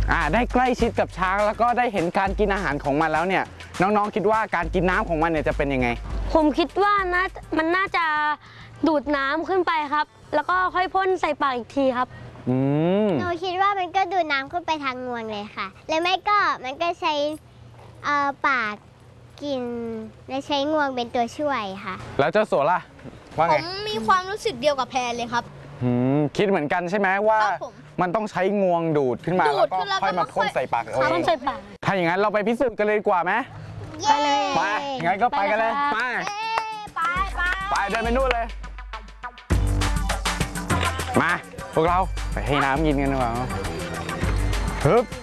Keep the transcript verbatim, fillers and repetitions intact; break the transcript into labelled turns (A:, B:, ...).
A: อ่าได้ใกล้ชิดกับช้างแล้วก็ได้เห็นการกินอาหารของมันแล้วเนี่ยน้องๆคิดว่าการกินน้ำของมันเนี่ยจะเป็นยังไง
B: ผมคิดว่าน่ามันน่าจะดูดน้ำขึ้นไปครับแล้วก็ค่อยพ่นใส่ปากอีกทีครับ
A: อืม
C: หนูคิดว่ามันก็ดูดน้ำขึ้นไปทางงวงเลยค่ะหรือไม่ก็มันก็ใช้ปากกินและใช้งวงเป็นตัวช่วยค่ะ
A: แล้วเจ้าโสล่ะว่าไง
D: ผมมีความรู้สึกเดียวกับแพรเลยครับ
A: คิดเหมือนกันใช่ไหมว่ามันต้องใช้งวงดูดขึ้นมาแล้วก็ค่อยมาพ่นใส่ปาก
B: พ่นใส่ปาก
A: ถ้าอย่างนั้นเราไปพิสูจน์กันเลยดีกว่าไหม
B: ไปเลย
A: ไปงั้นก็ไปกันเลยไป
D: ไปไป
A: ไปเดินไปนู่นเลยมาพวกเราไปให้น้ำกินกันดีกว่าฮึบ